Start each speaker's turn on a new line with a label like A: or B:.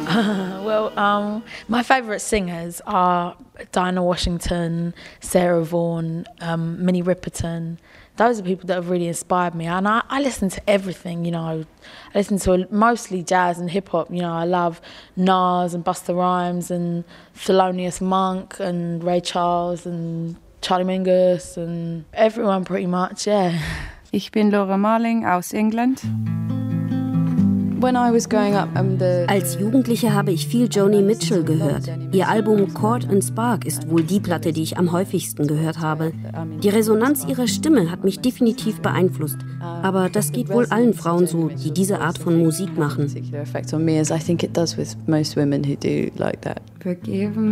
A: My favourite singers are Dinah Washington, Sarah Vaughan, Minnie Riperton. Those are people that have really inspired me, and I listen to everything, you know. I listen to mostly jazz and hip-hop, you know. I love Nas and Busta Rhymes and Thelonious Monk and Ray Charles and Charlie Mingus and everyone pretty much, yeah.
B: Ich bin Laura Marling aus England.
C: Als Jugendliche habe ich viel Joni Mitchell gehört. Ihr Album Chord and Spark ist wohl die Platte, die ich am häufigsten gehört habe. Die Resonanz ihrer Stimme hat mich definitiv beeinflusst. Aber das geht wohl allen Frauen so, die diese Art von Musik machen.
B: Vergeben